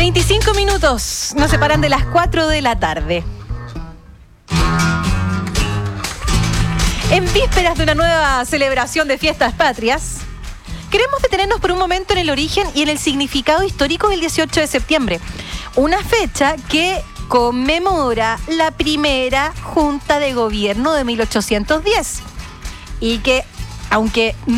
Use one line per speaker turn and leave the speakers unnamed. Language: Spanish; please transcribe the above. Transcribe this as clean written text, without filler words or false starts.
25 minutos nos separan de las 4 de la tarde. En vísperas de una nueva celebración de fiestas patrias, queremos detenernos por un momento en el origen y en el significado histórico del 18 de septiembre. Una fecha que conmemora la primera Junta de Gobierno de 1810 y que, aunque